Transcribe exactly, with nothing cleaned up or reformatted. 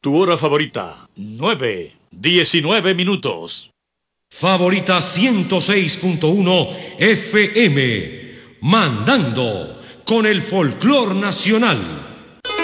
Tu hora favorita, nueve, diecinueve minutos. Favorita ciento seis punto uno F M, mandando con el folclor nacional.